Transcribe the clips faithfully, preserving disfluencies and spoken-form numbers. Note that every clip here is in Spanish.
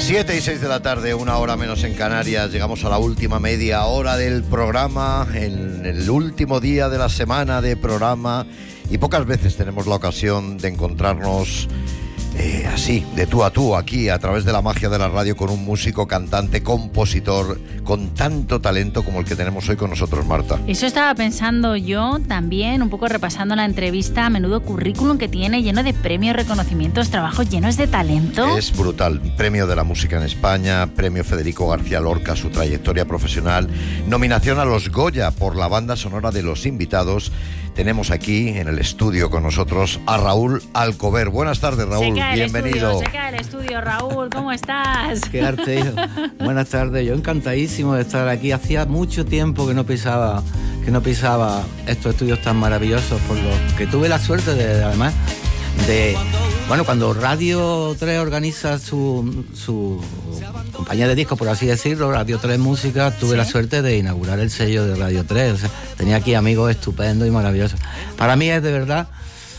Siete y seis de la tarde, una hora menos en Canarias. Llegamos a la última media hora del programa, en el último día de la semana de programa, y pocas veces tenemos la ocasión de encontrarnos eh, así, de tú a tú, aquí, a través de la magia de la radio, con un músico, cantante, compositor, con tanto talento como el que tenemos hoy con nosotros, Marta. Eso estaba pensando yo también, un poco repasando la entrevista, menudo currículum que tiene, lleno de premios, reconocimientos, trabajos llenos de talento. Es brutal. Premio de la música en España, premio Federico García Lorca, su trayectoria profesional, nominación a los Goya por la banda sonora de Los Invitados. Tenemos aquí en el estudio con nosotros a Raúl Alcover. Buenas tardes, Raúl. Bienvenido. Estudio, se cae el estudio, Raúl. ¿Cómo estás? Qué arte, hijo. Buenas tardes. Yo encantadísimo de estar aquí. Hacía mucho tiempo que no pisaba, que no pisaba estos estudios tan maravillosos, por los que tuve la suerte de, además, de... Bueno, cuando Radio tres organiza su, su compañía de discos, por así decirlo, Radio tres Música, tuve ¿Sí? la suerte de inaugurar el sello de Radio tres. O sea, tenía aquí amigos estupendos y maravillosos. Para mí es de verdad,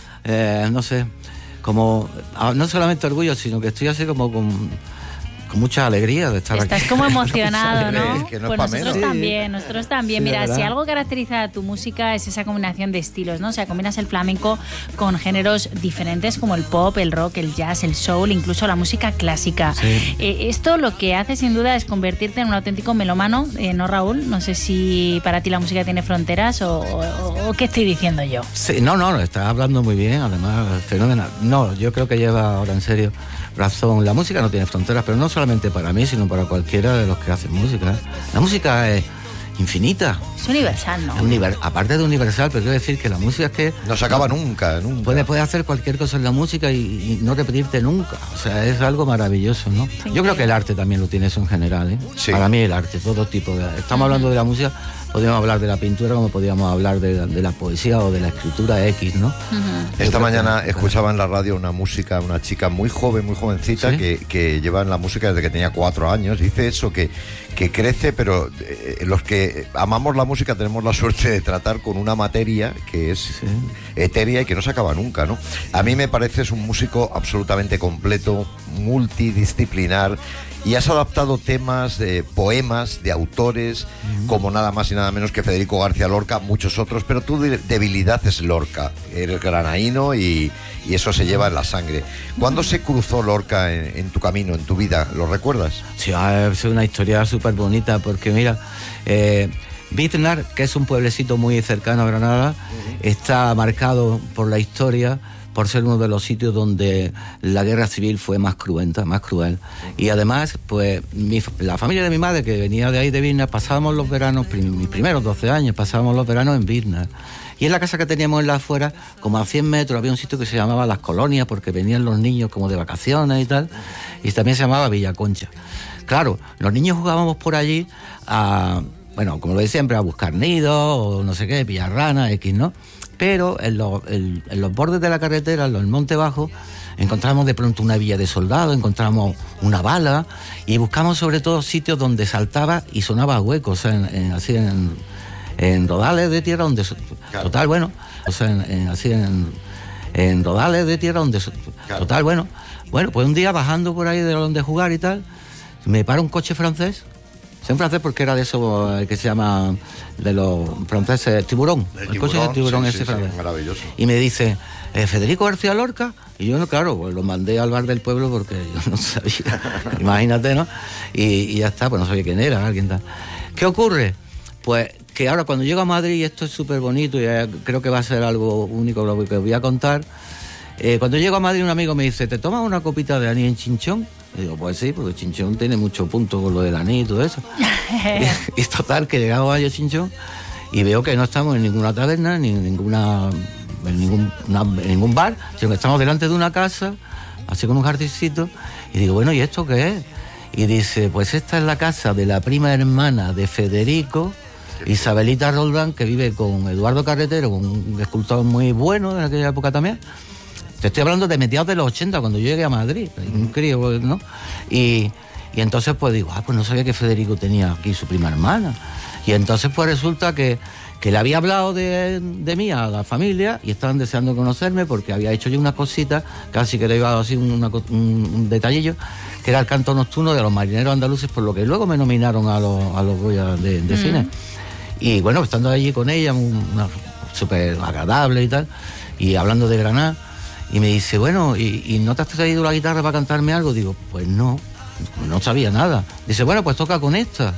eh, no sé, como, no solamente orgullo, sino que estoy así como con... con mucha alegría de estar Estás aquí. Estás como emocionado, ¿no? Es que no pues es nosotros menos. también, nosotros también. Sí, Mira, ¿verdad? si algo caracteriza a tu música es esa combinación de estilos, ¿no? O sea, combinas el flamenco con géneros diferentes como el pop, el rock, el jazz, el soul, incluso la música clásica. Sí. Eh, esto lo que hace sin duda es convertirte en un auténtico melómano, eh, ¿no, Raúl? No sé si para ti la música tiene fronteras o, o, o qué estoy diciendo yo. Sí, no, no, estás hablando muy bien, además, fenomenal. No, yo creo que lleva ahora en serio razón. La música no tiene fronteras, pero no solamente para mí, sino para cualquiera de los que hacen música. La música es infinita. Es universal, ¿no? Es univer- aparte de universal, pero quiero decir que la música es que... No se acaba nunca, nunca. Puedes, puedes hacer cualquier cosa en la música y, y no repetirte nunca. O sea, es algo maravilloso, ¿no? Sí, Yo creo que el arte también lo tiene eso en general, ¿eh? Sí. Para mí el arte, todo tipo de... Estamos hablando de la música, podríamos hablar de la pintura como podríamos hablar de, de la poesía o de la escritura X, ¿no? Uh-huh. Esta mañana escuchaba en la radio una música, una chica muy joven, muy jovencita, ¿Sí? que, que lleva en la música desde que tenía cuatro años. Dice eso, que, que crece, pero eh, los que amamos la música tenemos la suerte de tratar con una materia que es Sí. etérea y que no se acaba nunca, ¿no? A mí me parece es un músico absolutamente completo, multidisciplinar, y has adaptado temas de poemas de autores uh-huh. como nada más y nada menos que Federico García Lorca, muchos otros, pero tu debilidad es Lorca, eres granaíno y, y eso se lleva en la sangre. ¿Cuándo se cruzó Lorca en, en tu camino, en tu vida? ¿Lo recuerdas? Sí, es una historia súper bonita porque mira, eh, Biznar, que es un pueblecito muy cercano a Granada, uh-huh. está marcado por la historia por ser uno de los sitios donde la guerra civil fue más cruenta, más cruel. Y además, pues mi, la familia de mi madre, que venía de ahí de Biznar, pasábamos los veranos, prim, mis primeros doce años, pasábamos los veranos en Biznar. Y en la casa que teníamos en la afuera, como a cien metros, había un sitio que se llamaba Las Colonias, porque venían los niños como de vacaciones y tal, y también se llamaba Villa Concha. Claro, los niños jugábamos por allí a, bueno, como lo de siempre, a buscar nidos, o no sé qué, pillar ranas, X, ¿no? Pero en los, en, en los bordes de la carretera, en el monte bajo, encontramos de pronto una villa de soldados, encontramos una bala y buscamos sobre todo sitios donde saltaba y sonaba huecos, o sea, en, en, así en, en rodales de tierra donde... Claro. Total, bueno, o sea, en, en, así en, en rodales de tierra donde... Claro. Total, bueno, bueno, pues un día bajando por ahí de donde jugar y tal, me para un coche francés. Sé un francés porque era de eso que se llama, de los franceses, tiburón. El, el tiburón, coche de tiburón sí, ese sí, francés. Sí, maravilloso. Y me dice, eh, ¿Federico García Lorca? Y yo, no, claro, pues lo mandé al bar del pueblo porque yo no sabía, imagínate, ¿no? Y, y ya está, pues no sabía quién era, alguien tal. ¿Qué ocurre? Pues que ahora cuando llego a Madrid, y esto es súper bonito, y creo que va a ser algo único lo que os voy a contar, eh, cuando llego a Madrid un amigo me dice, ¿te tomas una copita de anís en Chinchón? Y digo, pues sí, porque Chinchón tiene mucho punto con lo del anís y todo eso. y, y total, que llegamos a Chinchón y veo que no estamos en ninguna taberna, ni en ninguna, en ningún, una, en ningún bar, sino que estamos delante de una casa, así con un jardincito, y digo, bueno, ¿y esto qué es? Y dice, pues esta es la casa de la prima hermana de Federico, Isabelita Roldán, que vive con Eduardo Carretero, un escultor muy bueno en aquella época también. Te estoy hablando de mediados de los ochenta, cuando yo llegué a Madrid, un crío, ¿no? Y, y entonces pues digo, ah, pues no sabía que Federico tenía aquí su prima hermana. Y entonces pues resulta que, que le había hablado de, de mí a la familia y estaban deseando conocerme porque había hecho yo unas cositas, casi que le iba a decir una, un, un detallillo, que era el canto nocturno de los marineros andaluces, por lo que luego me nominaron a los, a los Goya de, de mm. cine. Y bueno, estando allí con ella, súper agradable y tal, y hablando de Granada, y me dice, bueno, ¿y, ¿y no te has traído la guitarra para cantarme algo? Digo, pues no, no sabía nada. Dice, bueno, pues toca con esta.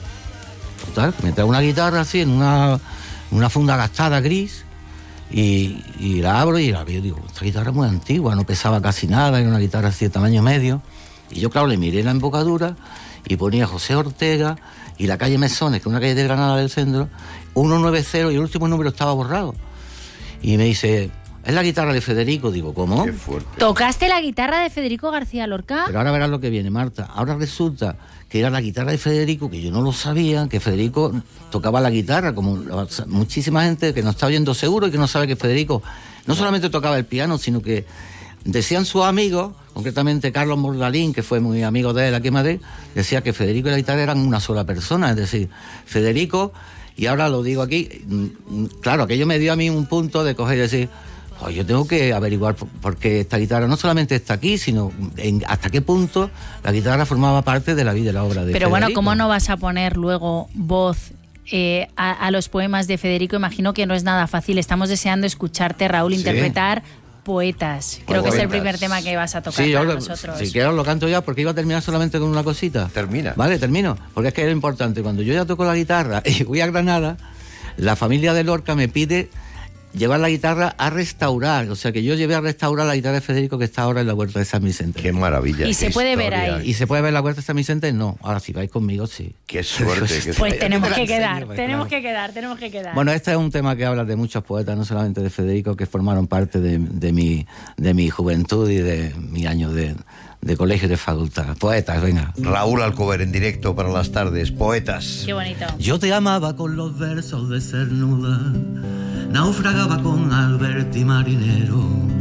Total, me trae una guitarra así, en una, una funda gastada gris, y, y la abro y la veo, digo, esta guitarra es muy antigua, no pesaba casi nada, era una guitarra así de tamaño medio. Y yo, claro, le miré la embocadura y ponía José Ortega y la calle Mesones, que es una calle de Granada del centro, ciento noventa, y el último número estaba borrado. Y me dice, es la guitarra de Federico. Digo, ¿cómo? Qué fuerte. ¿Tocaste la guitarra de Federico García Lorca? Pero ahora verás lo que viene, Marta. Ahora resulta que era la guitarra de Federico, que yo no lo sabía, que Federico tocaba la guitarra, como muchísima gente que no está oyendo seguro y que no sabe que Federico no solamente tocaba el piano, sino que decían sus amigos, concretamente Carlos Mordalín, que fue muy amigo de él aquí en Madrid, decía que Federico y la guitarra eran una sola persona. Es decir, Federico, y ahora lo digo aquí, claro, aquello me dio a mí un punto de coger y decir, pues yo tengo que averiguar por, por qué esta guitarra no solamente está aquí, sino en, hasta qué punto la guitarra formaba parte de la vida y la obra de Pero Federico. Bueno, ¿cómo no vas a poner luego voz eh, a, a los poemas de Federico? Imagino que no es nada fácil. Estamos deseando escucharte, Raúl, ¿sí? interpretar Poetas. Creo Poetas. que es el primer tema que vas a tocar sí, para yo, nosotros. Si quieres lo canto ya, porque iba a terminar solamente con una cosita. Termina. Vale, termino. Porque es que es importante. Cuando yo ya toco la guitarra y voy a Granada, la familia de Lorca me pide llevar la guitarra a restaurar. O sea, que yo llevé a restaurar la guitarra de Federico, que está ahora en la Huerta de San Vicente. Qué maravilla. Y se puede ver ahí. ¿Y se puede ver la Huerta de San Vicente? No. Ahora, si vais conmigo, sí. Qué suerte. Pues, pues tenemos que quedar, pues, tenemos claro. que quedar, tenemos que quedar. Bueno, este es un tema que habla de muchos poetas, no solamente de Federico, que formaron parte de, de, mi, de mi juventud y de mi año de, de colegio y de facultad. Poetas, venga. Raúl Alcover en directo para las tardes. Poetas. Qué bonito. Yo te amaba con los versos de Cernuda, naufragaba con Alberti Marinero.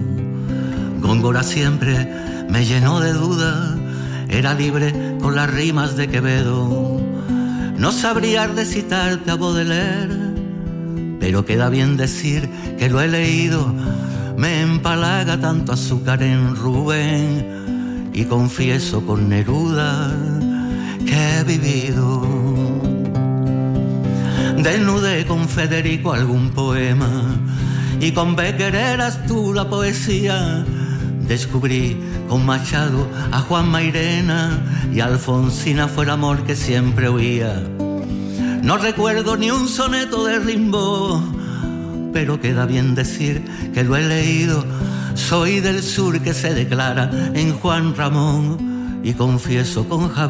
Góngora siempre me llenó de duda, era libre con las rimas de Quevedo. No sabría recitarte a Baudelaire, pero queda bien decir que lo he leído. Me empalaga tanto azúcar en Rubén, y confieso con Neruda que he vivido. Desnudé con Federico algún poema, y con Becker eras tú la poesía. Descubrí con Machado a Juan Mairena, y Alfonsina fue el amor que siempre oía. No recuerdo ni un soneto de Rimbaud, pero queda bien decir que lo he leído. Soy del sur que se declara en Juan Ramón, y confieso con Javier